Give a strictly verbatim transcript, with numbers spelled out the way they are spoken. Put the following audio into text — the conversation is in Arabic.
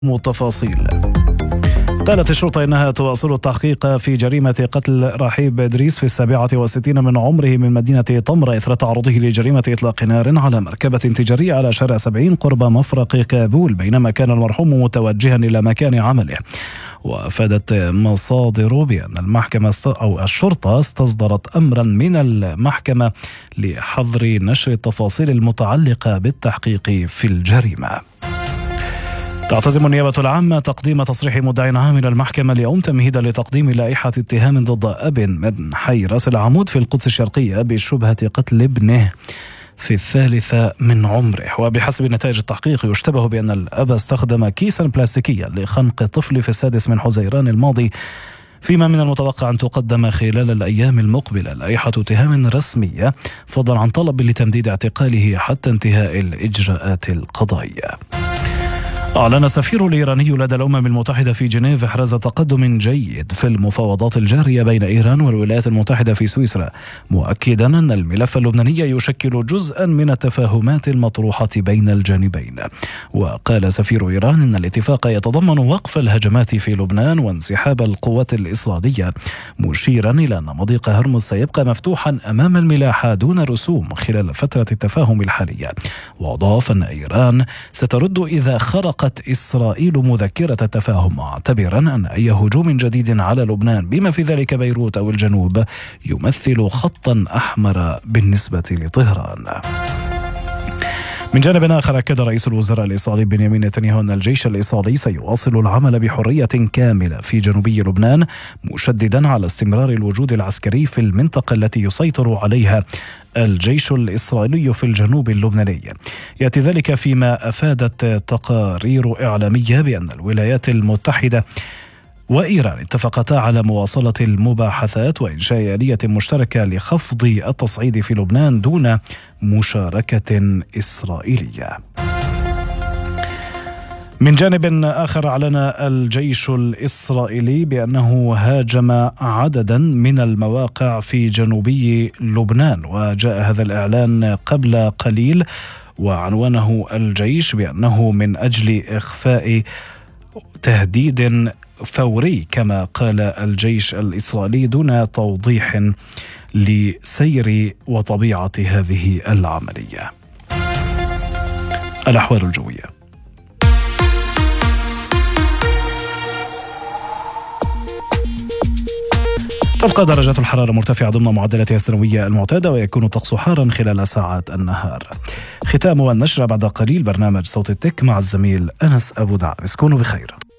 التفاصيل. قالت الشرطة إنها تواصل التحقيق في جريمة قتل رحيب إدريس في السابعة والستين من عمره من مدينة طمرة إثر تعرضه لجريمة إطلاق نار على مركبة تجارية على شارع سبعين قرب مفرق كابول بينما كان المرحوم متوجها إلى مكان عمله. وأفادت مصادر بأن المحكمة أو الشرطة استصدرت أمرا من المحكمة لحظر نشر التفاصيل المتعلقة بالتحقيق في الجريمة. تعتزم النيابة العامة تقديم تصريح مدعي عام إلى المحكمة اليوم تمهيدا لتقديم لائحة اتهام ضد أب من حي راس العمود في القدس الشرقية بشبهة قتل ابنه في الثالثة من عمره. وبحسب نتائج التحقيق يشتبه بأن الأب استخدم كيسا بلاستيكيا لخنق الطفل في السادس من حزيران الماضي، فيما من المتوقع أن تقدم خلال الأيام المقبلة لائحة اتهام رسمية فضلا عن طلب لتمديد اعتقاله حتى انتهاء الإجراءات القضائية. أعلن السفير الإيراني لدى الأمم المتحدة في جنيف إحراز تقدم جيد في المفاوضات الجارية بين إيران والولايات المتحدة في سويسرا، مؤكدا أن الملف اللبناني يشكل جزءا من التفاهمات المطروحة بين الجانبين. وقال سفير إيران إن الاتفاق يتضمن وقف الهجمات في لبنان وانسحاب القوات الإسرائيلية، مشيرا إلى أن مضيق هرمز سيبقى مفتوحا أمام الملاحة دون رسوم خلال فترة التفاهم الحالية. وأضاف أن إيران سترد إذا خرق إسرائيل مذكرة التفاهم، معتبرا أن أي هجوم جديد على لبنان بما في ذلك بيروت أو الجنوب يمثل خطا أحمر بالنسبة لطهران. من جانب آخر أكد رئيس الوزراء الإسرائيلي بنيامين نتنياهو أن الجيش الإسرائيلي سيواصل العمل بحرية كاملة في جنوبي لبنان، مشددا على استمرار الوجود العسكري في المنطقة التي يسيطر عليها الجيش الإسرائيلي في الجنوب اللبناني. يأتي ذلك فيما أفادت تقارير إعلامية بأن الولايات المتحدة وإيران اتفقتا على مواصلة المباحثات وإنشاء آلية مشتركة لخفض التصعيد في لبنان دون مشاركة إسرائيلية. من جانب آخر أعلن الجيش الإسرائيلي بأنه هاجم عددا من المواقع في جنوبي لبنان، وجاء هذا الإعلان قبل قليل وعنوانه الجيش بأنه من أجل إخفاء تهديد فوري كما قال الجيش الإسرائيلي دون توضيح لسير وطبيعة هذه العملية. الأحوال الجوية. تبقى درجات الحرارة مرتفعة ضمن معدلاتها السنوية المعتادة، ويكون الطقس حارا خلال ساعات النهار. ختام النشرة بعد قليل برنامج صوت التك مع الزميل أنس أبو دعابس. كونوا بخير.